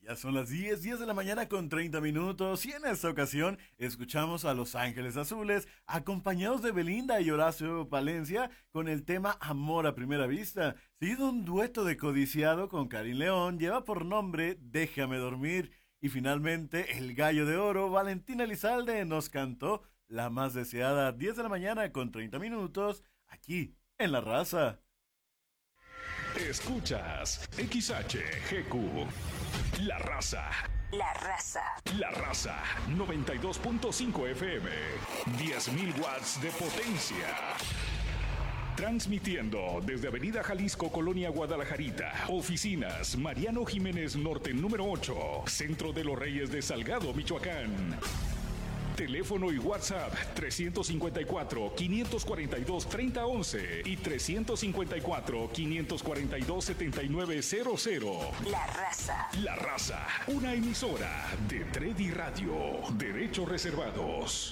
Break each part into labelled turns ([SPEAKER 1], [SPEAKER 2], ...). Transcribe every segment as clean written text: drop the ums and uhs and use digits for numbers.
[SPEAKER 1] Ya son las 10 de la mañana con 30 minutos y en esta ocasión escuchamos a Los Ángeles Azules acompañados de Belinda y Horacio Palencia con el tema Amor a Primera Vista. Seguido un dueto de Codiciado con Karin León lleva por nombre Déjame Dormir. Y finalmente el Gallo de Oro, Valentina Elizalde nos cantó La Más Deseada, 10 de la mañana con 30 minutos aquí en La Raza.
[SPEAKER 2] Escuchas XHGQ, La Raza.
[SPEAKER 3] La Raza.
[SPEAKER 2] La Raza, 92.5 FM, 10.000 watts de potencia. Transmitiendo desde Avenida Jalisco, Colonia Guadalajarita. Oficinas, Mariano Jiménez Norte, número 8. Centro de los Reyes de Salgado, Michoacán. Teléfono y WhatsApp 354-542-3011 y 354-542-7900.
[SPEAKER 3] La Raza.
[SPEAKER 2] La Raza, una emisora de Tredi Radio. Derechos reservados.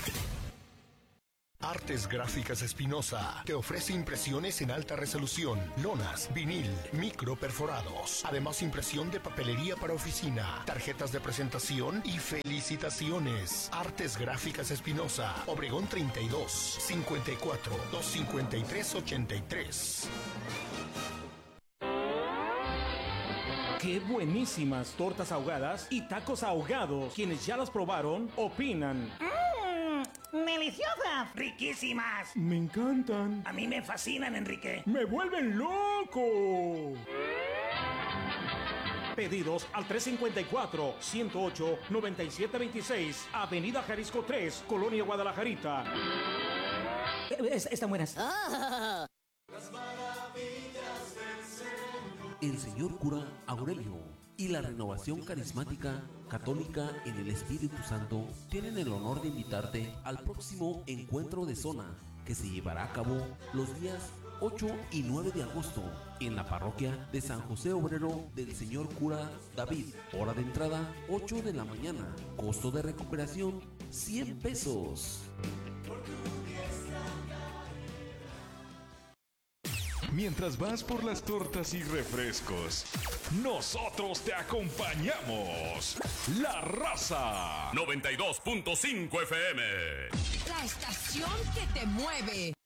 [SPEAKER 4] Artes Gráficas Espinosa te ofrece impresiones en alta resolución, lonas, vinil, micro perforados. Además, impresión de papelería para oficina, tarjetas de presentación y felicitaciones. Artes Gráficas Espinosa, Obregón 32, 54 253 83.
[SPEAKER 5] ¡Qué buenísimas tortas ahogadas y tacos ahogados! Quienes ya las probaron, opinan.
[SPEAKER 6] ¡Deliciosas! ¡Riquísimas!
[SPEAKER 5] Me encantan.
[SPEAKER 6] A mí me fascinan, Enrique.
[SPEAKER 5] ¡Me vuelven loco! Pedidos al 354-108-9726, Avenida Jalisco 3, Colonia Guadalajarita.
[SPEAKER 6] Están buenas.
[SPEAKER 7] El señor cura Aurelio y la Renovación Carismática Católica en el Espíritu Santo tienen el honor de invitarte al próximo encuentro de zona que se llevará a cabo los días 8 y 9 de agosto en la parroquia de San José Obrero del señor cura David. Hora de entrada 8 de la mañana. Costo de recuperación 100 pesos.
[SPEAKER 2] Mientras vas por las tortas y refrescos, nosotros te acompañamos. La Raza 92.5 FM.
[SPEAKER 8] La estación que te mueve.